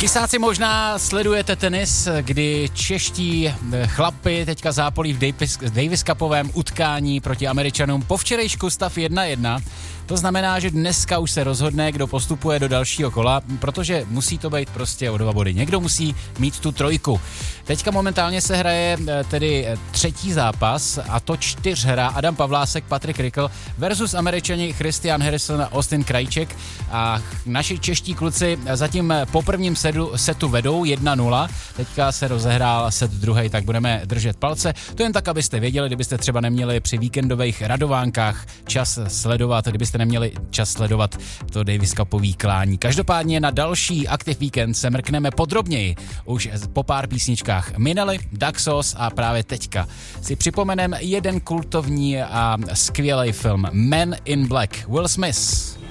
Kysáci, možná sledujete tenis, kdy čeští chlapi teďka zápolí v Davis Cupovém utkání proti Američanům. Po včerejšku stav 1-1. To znamená, že dneska už se rozhodne, kdo postupuje do dalšího kola, protože musí to být prostě o 2 body. Někdo musí mít tu trojku. Teďka momentálně se hraje tedy třetí zápas, a to 4hra Adam Pavlásek, Patrik Rikl versus Američani Christian Harrison a Austin Krajček. A naši čeští kluci zatím po prvním setu vedou 1-0. Teďka se rozehrál set druhý, tak budeme držet palce. To jen tak, abyste věděli, kdybyste třeba neměli při víkendových radovánkách čas sledovat, kdybyste neměli čas sledovat to Davis Cupový klání. Každopádně na další Aktiv Víkend se mrkneme podrobněji už po pár písničkách. Minely, Daxos a právě teďka si připomenem jeden kultovní a skvělý film Men in Black. Will Smith.